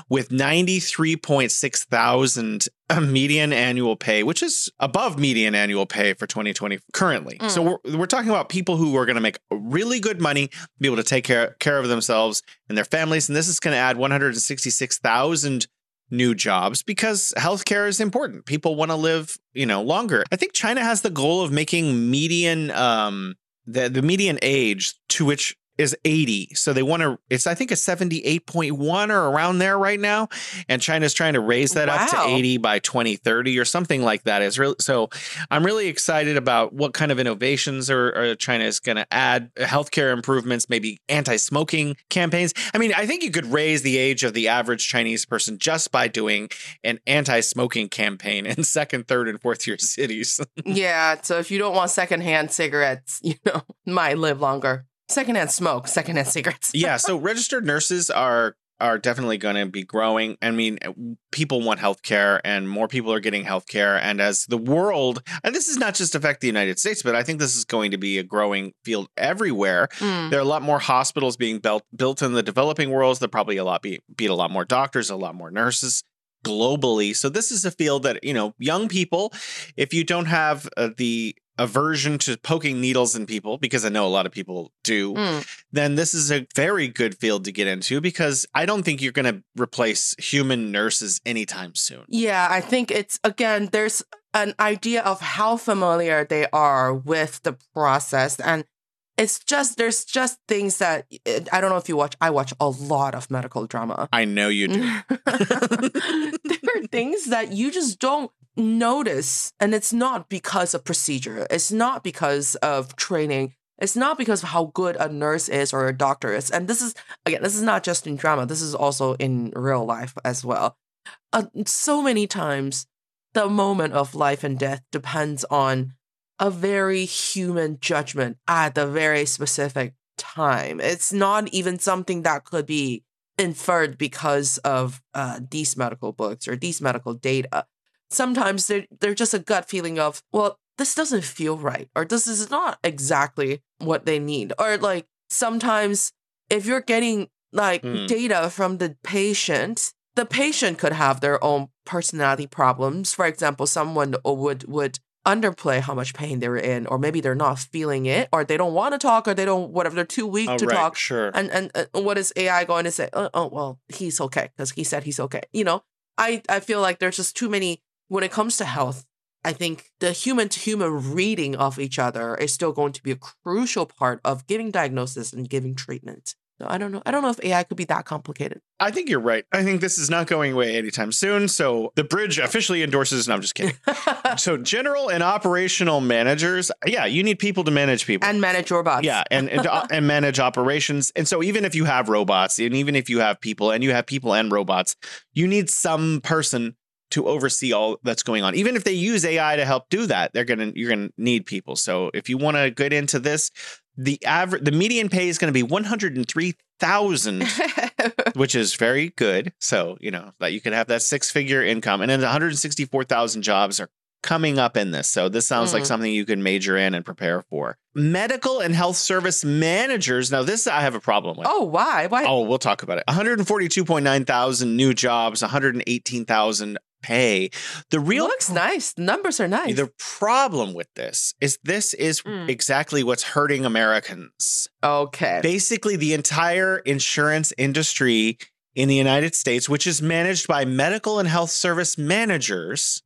with 93.6 thousand median annual pay, which is above median annual pay for 2020 currently. So we're talking about people who are going to make really good money, be able to take care of themselves and their families. And this is going to add 166,000 new jobs because healthcare is important. People want to live, longer. I think China has the goal of making median, the median age to which is 80. So they want to, I think a 78.1 or around there right now. And China's trying to raise that up to 80 by 2030 or something like that. So I'm really excited about what kind of innovations China is going to add, healthcare improvements, maybe anti-smoking campaigns. I mean, I think you could raise the age of the average Chinese person just by doing an anti-smoking campaign in second, third, and fourth tier cities. Yeah. So if you don't want secondhand cigarettes, might live longer. Secondhand smoke, secondhand cigarettes. Yeah, so registered nurses are definitely going to be growing. I mean, people want healthcare and more people are getting healthcare. And as the world, and this is not just affect the United States, but I think this is going to be a growing field everywhere. There are a lot more hospitals being built in the developing worlds. There'll probably be a lot more doctors, a lot more nurses globally. So this is a field that, young people, if you don't have the aversion to poking needles in people, because I know a lot of people do, then this is a very good field to get into because I don't think you're going to replace human nurses anytime soon. Yeah, I think there's an idea of how familiar they are with the process. And there's just things that, I don't know if you watch, I watch a lot of medical drama. I know you do. There are things that you just don't notice, and it's not because of procedure. It's not because of training. It's not because of how good a nurse is or a doctor is. And this is not just in drama. This is also in real life as well. So many times, the moment of life and death depends on a very human judgment at the very specific time. It's not even something that could be inferred because of these medical books or these medical data. Sometimes they're just a gut feeling of, well, this doesn't feel right, or this is not exactly what they need. Or like sometimes if you're getting data from the patient could have their own personality problems. For example, someone would underplay how much pain they're in, or maybe they're not feeling it, or they don't want to talk, or they're too weak to talk. Sure. And what is AI going to say? Oh, well, he's okay because he said he's okay. I feel like there's just too many. When it comes to health, I think the human-to-human reading of each other is still going to be a crucial part of giving diagnosis and giving treatment. So I don't know. I don't know if AI could be that complicated. I think you're right. I think this is not going away anytime soon. So the bridge officially endorses, no, I'm just kidding. So general and operational managers, yeah, you need people to manage people. And manage robots. Yeah, and manage operations. And so even if you have robots, and even if you have people and robots, you need some person to oversee all that's going on. Even if they use AI to help do that, you're gonna need people. So if you want to get into this, the median pay is going to be 103,000, which is very good. So that you can have that 6-figure income, and then 164,000 jobs are coming up in this. So this sounds like something you can major in and prepare for. Medical and health service managers. Now this I have a problem with. Oh, why? Why? Oh, we'll talk about it. 142.9 thousand new jobs, 118,000 pay. The real looks nice. The numbers are nice. The problem with this is exactly what's hurting Americans. Okay. Basically, the entire insurance industry in the United States, which is managed by medical and health service managers,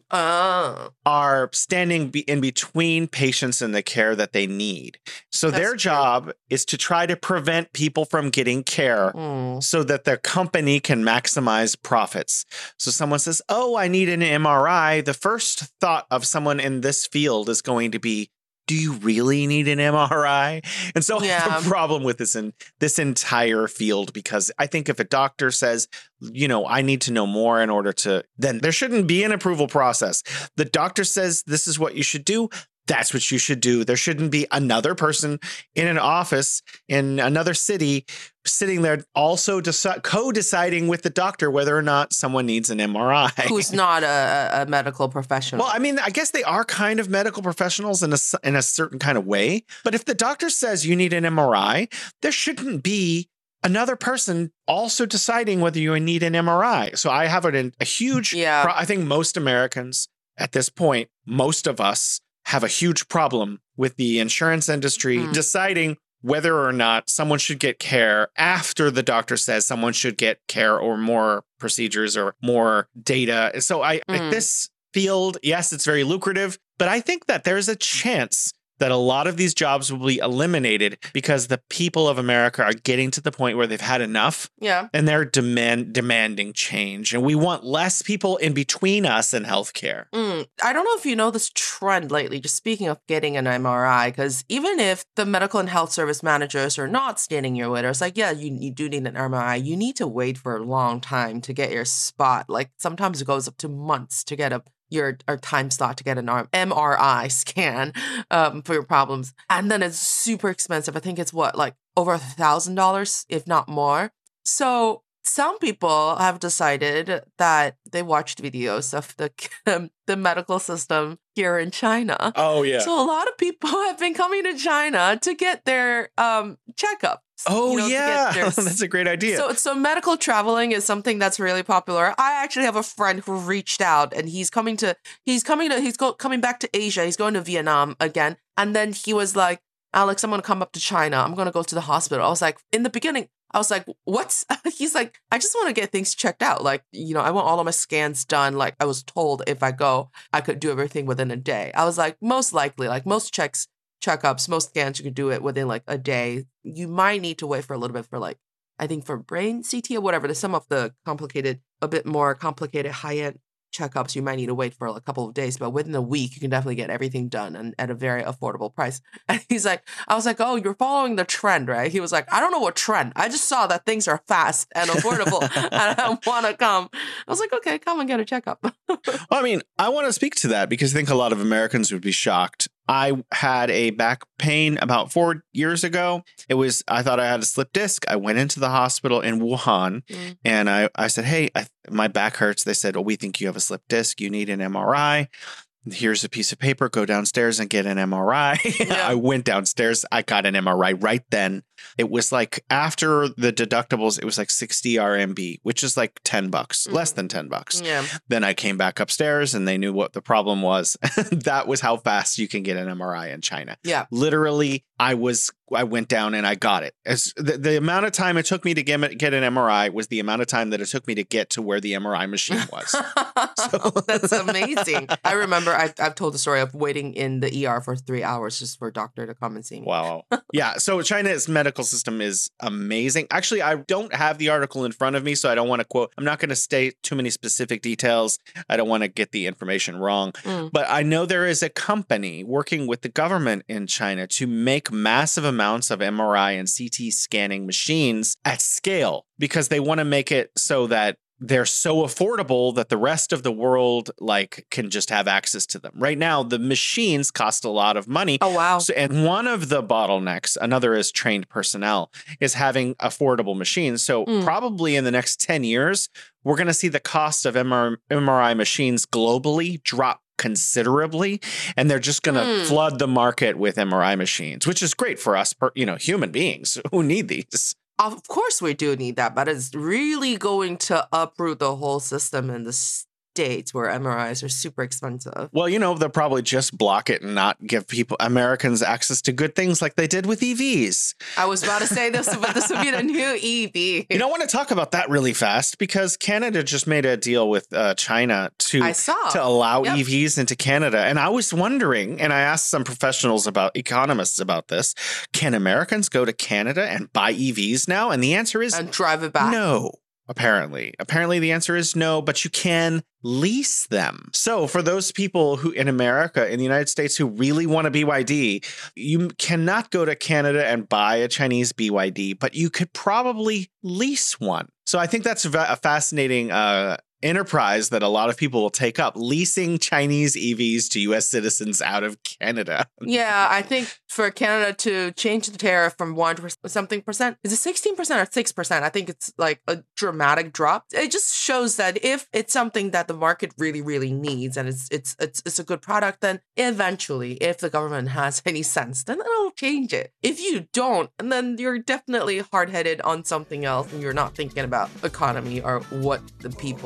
are standing in between patients and the care that they need. So their job is to try to prevent people from getting care so that their company can maximize profits. So someone says, oh, I need an MRI. The first thought of someone in this field is going to be, do you really need an MRI? And so I have a problem with this entire field, because I think if a doctor says, I need to know more in order to, then there shouldn't be an approval process. The doctor says this is what you should do. That's what you should do. There shouldn't be another person in an office in another city sitting there also co-deciding with the doctor whether or not someone needs an MRI. Who's not a medical professional. Well, I mean, I guess they are kind of medical professionals in a certain kind of way. But if the doctor says you need an MRI, there shouldn't be another person also deciding whether you need an MRI. So I have a huge, I think most Americans at this point, most of us have a huge problem with the insurance industry deciding whether or not someone should get care after the doctor says someone should get care or more procedures or more data. So like this field, yes, it's very lucrative, but I think that there's a chance that a lot of these jobs will be eliminated because the people of America are getting to the point where they've had enough. Yeah. And they're demanding change. And we want less people in between us and healthcare. I don't know if you know this trend lately, just speaking of getting an MRI, because even if the medical and health service managers are not standing your way, it's like, yeah, you do need an MRI. You need to wait for a long time to get your spot. Like sometimes it goes up to months to get your time slot to get an MRI scan for your problems. And then it's super expensive. I think it's like over $1,000, if not more. So some people have decided that they watched videos of the medical system here in China. Oh, yeah. So a lot of people have been coming to China to get their checkup. Oh, yeah. That's a great idea. So medical traveling is something that's really popular. I actually have a friend who reached out and he's coming back to Asia. He's going to Vietnam again. And then he was like, Alex, I'm going to come up to China. I'm going to go to the hospital. I was like, in the beginning, I was like, what? He's like, I just want to get things checked out. Like, I want all of my scans done. Like I was told if I go, I could do everything within a day. I was like, most likely, like most checkups, most scans, you could do it within like a day. You might need to wait for a little bit for like, I think for brain CT or whatever. There's some of the a bit more complicated high-end checkups. You might need to wait for a couple of days, but within a week, you can definitely get everything done and at a very affordable price. And I was like, oh, you're following the trend, right? He was like, I don't know what trend. I just saw that things are fast and affordable and I want to come. I was like, okay, come and get a checkup. Well, I mean, I want to speak to that because I think a lot of Americans would be shocked. I had a back pain about 4 years ago. I thought I had a slip disc. I went into the hospital in Wuhan and I said, hey, my back hurts. They said, oh, we think you have a slip disc. You need an MRI. Here's a piece of paper. Go downstairs and get an MRI. Yeah. I went downstairs. I got an MRI right then. It was like after the deductibles, it was like 60 RMB, which is like $10, less than $10. Yeah. Then I came back upstairs and they knew what the problem was. That was how fast you can get an MRI in China. Yeah. Literally, I went down and I got it. As the amount of time it took me to get an MRI was the amount of time that it took me to get to where the MRI machine was. That's amazing. I remember I've told the story of waiting in the ER for 3 hours just for a doctor to come and see me. Wow. Yeah. So China's medical system is amazing. Actually, I don't have the article in front of me, so I don't want to quote. I'm not going to state too many specific details. I don't want to get the information wrong. But I know there is a company working with the government in China to make massive amounts of MRI and CT scanning machines at scale because they want to make it so that they're so affordable that the rest of the world can just have access to them. Right now, the machines cost a lot of money. Oh, wow. And one of the bottlenecks, another is trained personnel, is having affordable machines. So probably in the next 10 years, we're going to see the cost of MRI machines globally drop considerably, and they're just going to flood the market with MRI machines, which is great for us, human beings who need these. Of course we do need that, but it's really going to uproot the whole system in the States where MRIs are super expensive. Well, they'll probably just block it and not give Americans access to good things like they did with EVs. I was about to say this, but this would be the new EV. I want to talk about that really fast because Canada just made a deal with China to allow EVs into Canada. And I was wondering, and I asked some economists about this, can Americans go to Canada and buy EVs now? And the answer is and drive it back. No. Apparently the answer is no, but you can lease them. So for those people who in America, in the United States, who really want a BYD, you cannot go to Canada and buy a Chinese BYD, but you could probably lease one. So I think that's a fascinating enterprise that a lot of people will take up, leasing Chinese EVs to US citizens out of Canada. Yeah, I think for Canada to change the tariff from 1% to something percent, is it 16% or 6%? I think it's like a dramatic drop. It just shows that if it's something that the market really, really needs and it's a good product, then eventually, if the government has any sense, then it'll change it. If you don't, and then you're definitely hard-headed on something else and you're not thinking about economy or what the people